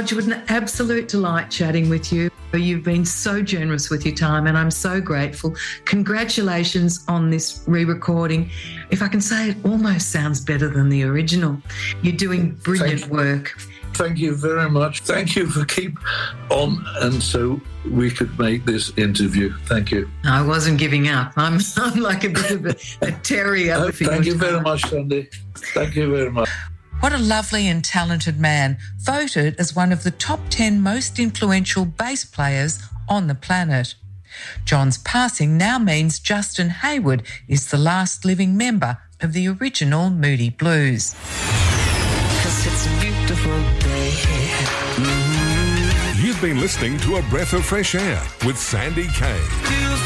Roger, it was an absolute delight chatting with you. You've been so generous with your time and I'm so grateful. Congratulations on this re-recording. If I can say, it almost sounds better than the original. You're doing brilliant work. Thank you very much. Thank you for keep on, and so we could make this interview. Thank you. I wasn't giving up. I'm like a bit of a terrier. Thank you very much, Sandy. Thank you very much. What a lovely and talented man, voted as one of the top 10 most influential bass players on the planet. John's passing now means Justin Hayward is the last living member of the original Moody Blues. 'Cause it's a beautiful day. Mm-hmm. You've been listening to A Breath of Fresh Air with Sandy Kay.